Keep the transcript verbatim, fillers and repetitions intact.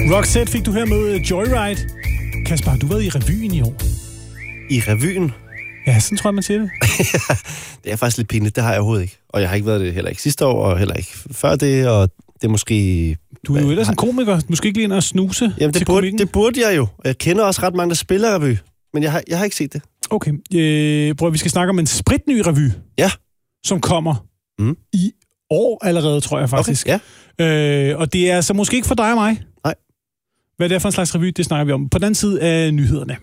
Roxette fik du her med Joyride. Kasper, har du været i revyen i år? I revyen? Ja, sådan tror jeg, man siger det. Det er faktisk lidt pinligt, det har jeg overhovedet ikke. Og jeg har ikke været det heller ikke sidste år, og heller ikke før det, og det er måske... Du er jo ellers en komiker. Du skal ikke lige ind og snuse. Jamen, det burde, det burde jeg jo. Jeg kender også ret mange, der spiller revy, men jeg har, jeg har ikke set det. Okay. Øh, bror, vi skal snakke om en spritny revy. Ja. Som kommer mm. i år allerede, tror jeg faktisk. Okay, ja. øh, og det er så måske ikke for dig og mig. Nej. Hvad det er for en slags revy, det snakker vi om på den side af nyhederne.